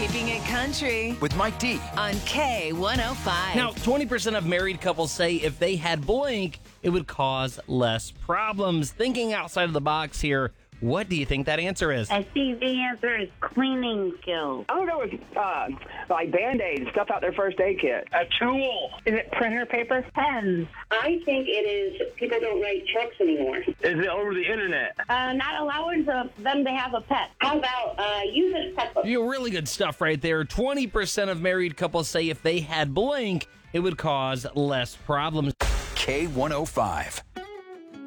Keeping it country with Mike D. on K105. Now, 20% of married couples say if they had blank, it would cause less problems. Thinking outside of the box here, what do you think that answer is? I think the answer is cleaning skills. I'm going to go with like Band-Aid, stuff out their first aid kit. A tool. Is it printer paper? Pens. I think it is people don't write checks anymore. Is it over the internet? Not allowing them to have a pet. How about using pet book? Really good stuff right there. 20% of married couples say if they had blank, it would cause less problems. K105.